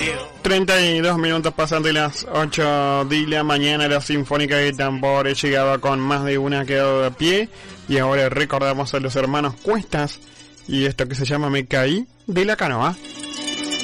32 minutos pasan de las 8 de la mañana. La Sinfónica de Tambores llegaba con más de una, ha quedado de pie. Y ahora recordamos a los hermanos Cuestas y esto que se llama Me caí de la canoa.